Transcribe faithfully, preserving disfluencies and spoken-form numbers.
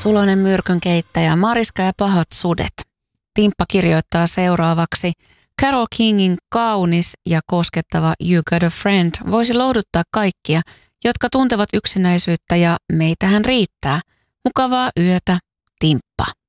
suloinen myrkynkeittäjä, Mariska ja pahat sudet. Timppa kirjoittaa seuraavaksi: Carole Kingin kaunis ja koskettava You Got a Friend voisi lohduttaa kaikkia, jotka tuntevat yksinäisyyttä, ja meitähän riittää. Mukavaa yötä, Timppa.